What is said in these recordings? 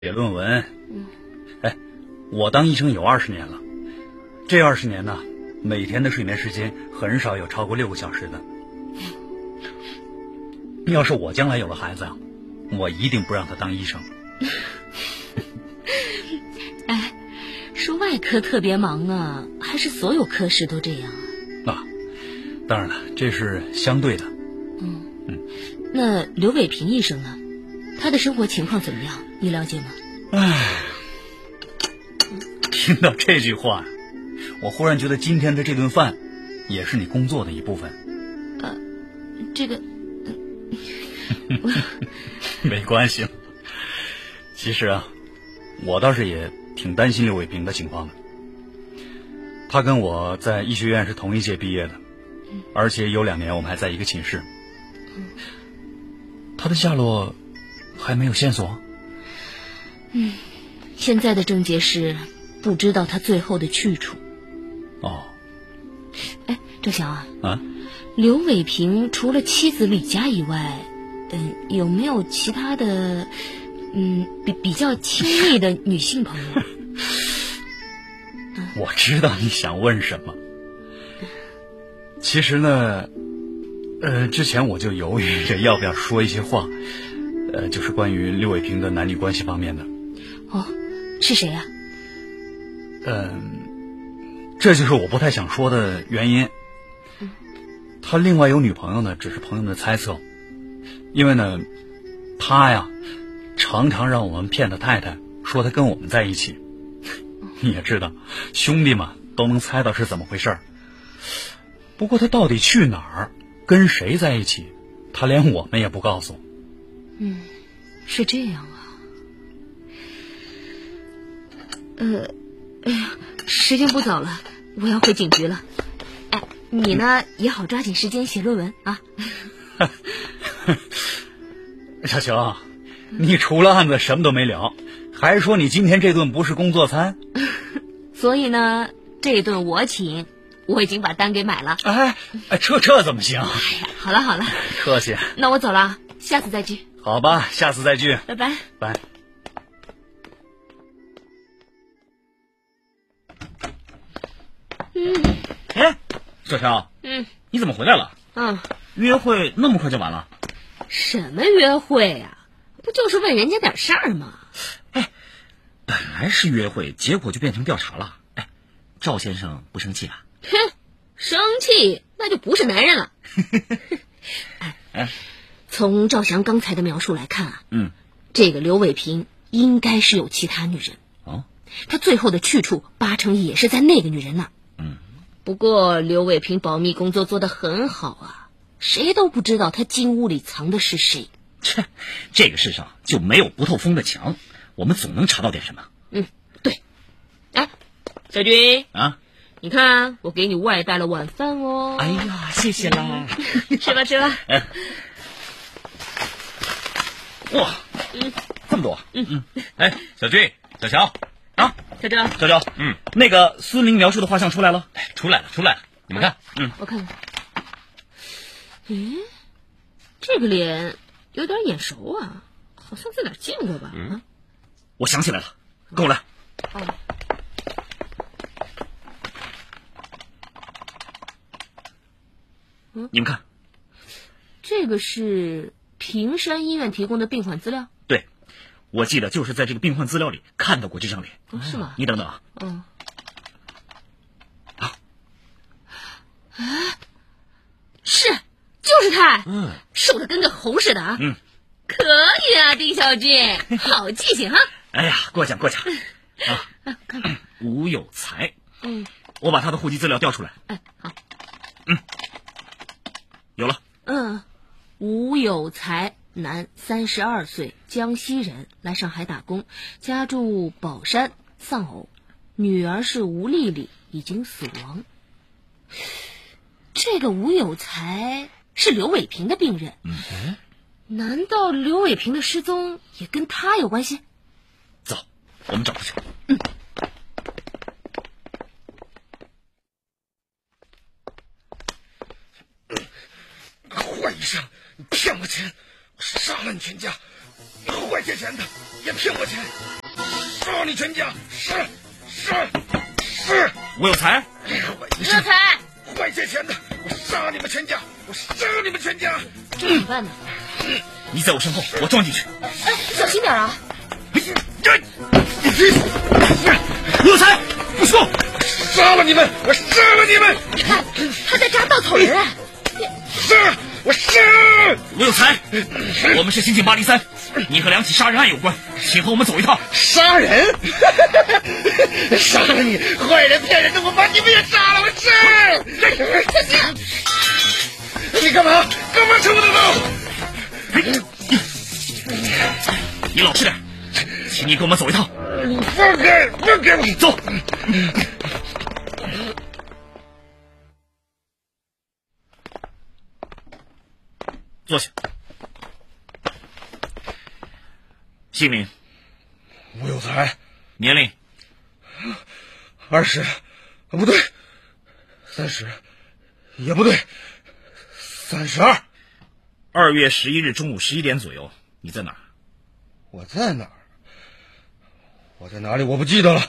写论文。哎，我当医生有20年了，这20年呢，每天的睡眠时间很少有超过6个小时的。要是我将来有了孩子啊，我一定不让他当医生。 哎，说外科特别忙啊，还是所有科室都这样啊？ 啊，当然了，这是相对的。 那刘伟平医生呢？他的生活情况怎么样？你了解吗？ 听到这句话，我忽然觉得今天的这顿饭也是你工作的一部分。 这个没关系。其实啊，我倒是也挺担心刘伟平的情况的。他跟我在医学院是同一届毕业的，而且有2年我们还在一个寝室。他的下落还没有线索。 现在的症结是不知道他最后的去处。 哦。 哎，赵翔啊， 刘伟平除了妻子李佳以外，有没有其他的比较亲密的女性朋友？ 我知道你想问什么。其实呢，之前我就犹豫着要不要说一些话，就是关于刘伟平的男女关系方面的。 哦，是谁呀？ 这就是我不太想说的原因。他另外有女朋友呢，只是朋友们的猜测。因为呢，他呀常常让我们骗他太太，说他跟我们在一起。你也知道，兄弟嘛都能猜到是怎么回事。不过他到底去哪儿，跟谁在一起，他连我们也不告诉。 是这样啊。哎呀，时间不早了，我要回警局了。哎，你呢也好抓紧时间写论文啊。 小熊，你除了案子什么都没聊，还说你今天这顿不是工作餐。 所以呢，这顿我请，我已经把单给买了。 这怎么行？ 好了， 客气。 那我走了，下次再聚。 好吧，下次再聚。 拜拜。 拜。 哎，小乔，你怎么回来了？约会那么快就完了？ 什么约会啊？不就是问人家点事儿吗？ 本来是约会，结果就变成调查了。赵先生不生气啊？ 生气那就不是男人了。从赵翔刚才的描述来看啊，这个刘伟平应该是有其他女人。他最后的去处8成也是在那个女人那儿。不过刘伟平保密工作做得很好啊，谁都不知道他金屋里藏的是谁。 这个世上就没有不透风的墙，我们总能查到点什么。 对。小军啊， 你看我给你外带了晚饭哦。 哎呀，谢谢啦。 吃吧。 哇，这么多。小军、小乔啊， 小张， 小乔，那个孙林描述的画像出来了。出来了，你们看。 我看看。这个脸有点眼熟啊，好像在哪儿见过吧？ 我想起来了，跟我来。你们看， 这个是平山医院提供的病患资料。 对，我记得就是在这个病患资料里看到过这张脸。 是吗？ 你等等啊。 就是他。瘦的跟个猴似的啊。可以啊，丁小军，好记性哈。 哎呀，过奖看看吴有才。我把他的户籍资料调出来。 好。 有了。 吴有才，男，32岁，江西人，来上海打工，家住宝山，丧偶，女儿是吴丽丽，已经死亡。这个吴有才是刘伟平的病人。难道刘伟平的失踪也跟他有关系？ 走，我们找他去。 坏医生，你骗我钱，我杀了你全家， 坏借钱的，也骗我钱，杀你全家！是。 吴有才， 吴有才， 坏借钱的，我杀你们全家！我杀你们全家！ 这怎么办呢？ 你在我身后，我撞进去。 小心点啊！ 吴有才，不说， 杀了你们！我杀了你们！ 你看，他在扎稻草人。 杀！我杀！ 吴有才，我们是刑警803，你和2起杀人案有关，请和我们走一趟。 杀人？杀了你！坏人骗人的，我把你们也杀了！我杀！你干嘛冲我的头？ 你老实点，请你跟我们走一趟。 你放开我！ 走。坐下。姓名？ 吴有才。 年龄 ？20，不对，30，也不对，32。 2月11日中午11点左右，你在哪儿？ 我在哪儿？我在哪里？我不记得了。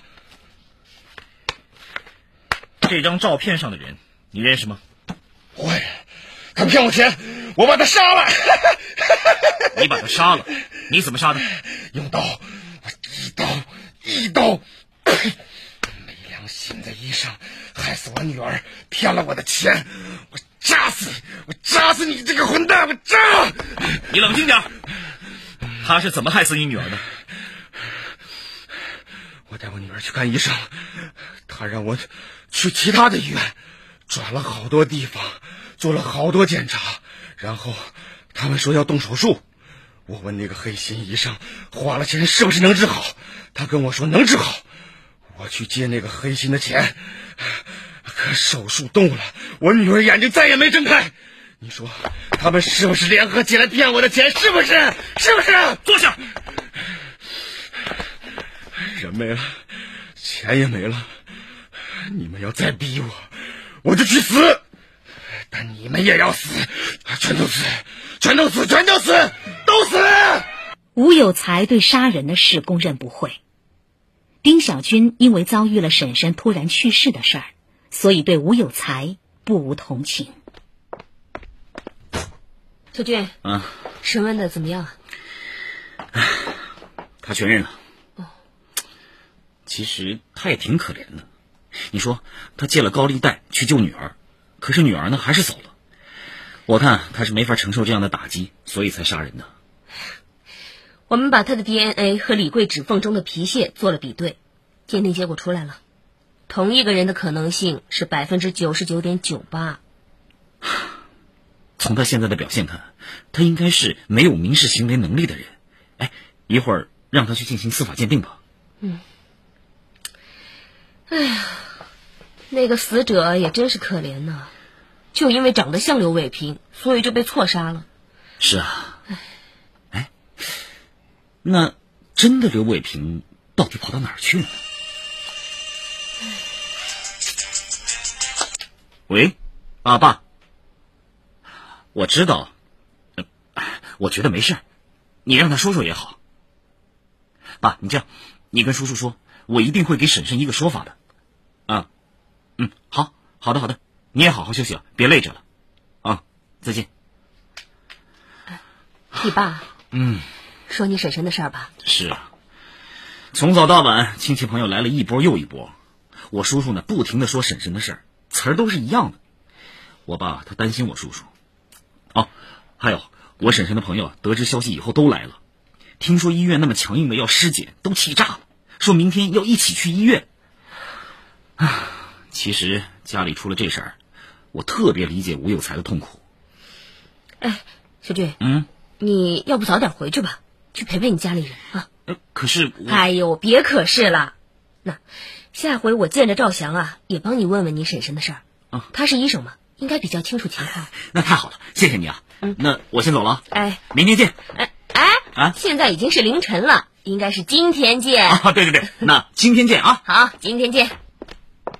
这张照片上的人，你认识吗？ 坏人，他骗我钱，我把他杀了。 你把他杀了？你怎么杀的？ 用刀，我一刀。没良心的医生，害死我女儿，骗了我的钱，我扎死你！我扎死你这个混蛋！我扎！ 你冷静点。他是怎么害死你女儿的？ 我带我女儿去看医生，他让我去其他的医院，转了好多地方，做了好多检查，然后他们说要动手术。我问那个黑心医生花了钱是不是能治好，他跟我说能治好。我去借那个黑心的钱，可手术动了，我女儿眼睛再也没睁开。你说他们是不是联合起来骗我的钱？是不是？ 坐下。 人没了，钱也没了，你们要再逼我，我就去死。但你们也要死，全都死，都死！ 吴有才对杀人的事供认不讳。丁小军因为遭遇了婶婶突然去世的事儿，所以对吴有才不无同情。 小军，审问的怎么样啊？ 他全认了。其实他也挺可怜的。你说他借了高利贷去救女儿，可是女儿呢还是走了。我看他是没法承受这样的打击，所以才杀人的。 我们把他的 DNA 和李贵指缝中的皮屑做了比对，鉴定结果出来了，同一个人的可能性是 99.98%。 从他现在的表现看，他应该是没有民事行为能力的人。一会儿让他去进行司法鉴定吧。 哎呀，那个死者也真是可怜呐，就因为长得像刘伟平，所以就被错杀了。 是啊。那真的刘伟平到底跑到哪儿去了？喂，爸，我知道，我觉得没事，你让他说说也好。爸，你这样，你跟叔叔说，我一定会给婶婶一个说法的。好的，你也好好休息啊，别累着了。再见。 你爸，说你婶婶的事儿吧。 是啊，从早到晚，亲戚朋友来了一波又一波。我叔叔呢，不停地说婶婶的事儿，词儿都是一样的。我爸他担心我叔叔。还有我婶婶的朋友得知消息以后都来了，听说医院那么强硬的要尸检，都气炸了，说明天要一起去医院。其实家里出了这事儿，我特别理解吴有才的痛苦。 小俊，你要不早点回去吧，去陪陪你家里人啊。 可是别可是了。那下回我见着赵翔啊，也帮你问问你婶婶的事儿。他是医生嘛，应该比较清楚情况。 那太好了，谢谢你啊。那我先走了。明天见。 现在已经是凌晨了，应该是今天见。 对，那今天见啊。 好，今天见。